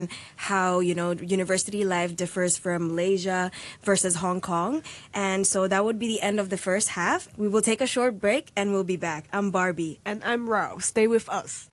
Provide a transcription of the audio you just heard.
how, university life differs from Malaysia versus Hong Kong. And so that would be the end of the first half. We will take a short break and we'll be back. I'm Barbie. And I'm Rao. Stay with us.